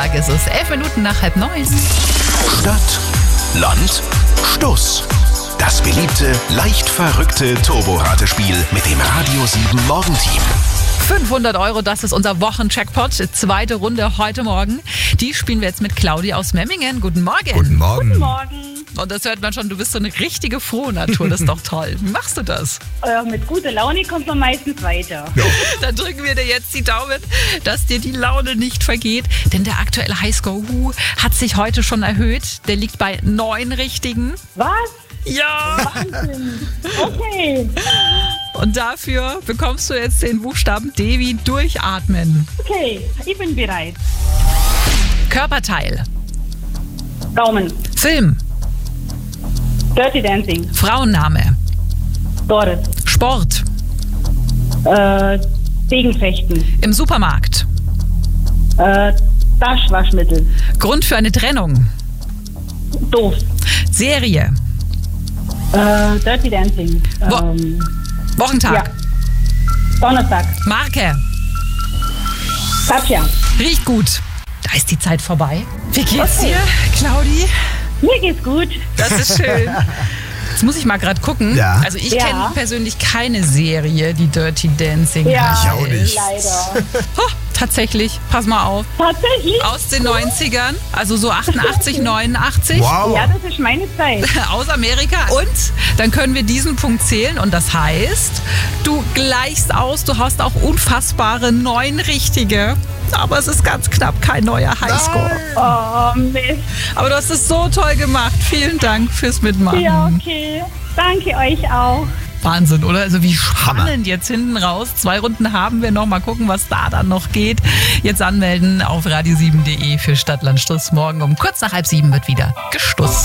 Es ist 8:11. Stadt, Land, Stuss. Das beliebte, leicht verrückte Turbo-Ratespiel mit dem Radio 7 Morgenteam. 500 €, das ist unser Wochencheckpot. Zweite Runde heute Morgen. Die spielen wir jetzt mit Claudia aus Memmingen. Guten Morgen. Guten Morgen. Guten Morgen. Und das hört man schon, du bist so eine richtige frohe Natur. Das ist doch toll. Wie machst du das? Mit guter Laune kommt man meistens weiter. Ja. Dann drücken wir dir jetzt die Daumen, dass dir die Laune nicht vergeht. Denn der aktuelle Highscore hat sich heute schon erhöht. Der liegt bei 9 Richtigen. Was? Ja! Wahnsinn. Okay. Und dafür bekommst du jetzt den Buchstaben D wie durchatmen. Okay, ich bin bereit. Körperteil. Daumen. Film. Dirty Dancing. Frauenname. Doris. Sport. Degenfechten. Im Supermarkt. Taschwaschmittel. Grund für eine Trennung. Doof. Serie. Dirty Dancing. Wochentag. Ja. Donnerstag. Marke. Katja. Riecht gut. Da ist die Zeit vorbei. Wie geht's Okay. dir, Claudi? Mir geht's gut. Das ist schön. Jetzt muss ich mal gerade gucken. Ja. Also ich Ja. kenne persönlich keine Serie, die Dirty Dancing Ja, heißt. Ich auch nicht. leider. Tatsächlich, pass mal auf. Tatsächlich? Aus den 90ern, also so 88, 89. Wow. Ja, das ist meine Zeit. Aus Amerika. Und dann können wir diesen Punkt zählen. Und das heißt, du gleichst aus, du hast auch unfassbare 9 Richtige. Aber es ist ganz knapp kein neuer Highscore. Oh, Mist. Aber du hast es so toll gemacht. Vielen Dank fürs Mitmachen. Ja, okay. Danke euch auch. Wahnsinn, oder? Also wie spannend Hammer. jetzt hinten raus. 2 Runden haben wir noch. Mal gucken, was da dann noch geht. Jetzt anmelden auf radio7.de für Stadtland Stuss. Morgen um kurz nach 6:30 wird wieder gestusst.